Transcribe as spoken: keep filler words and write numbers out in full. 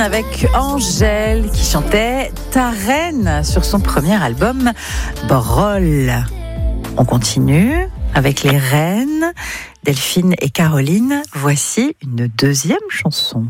Avec Angèle qui chantait Ta Reine sur son premier album Brol. On continue avec les reines Delphine et Caroline. Voici une deuxième chanson.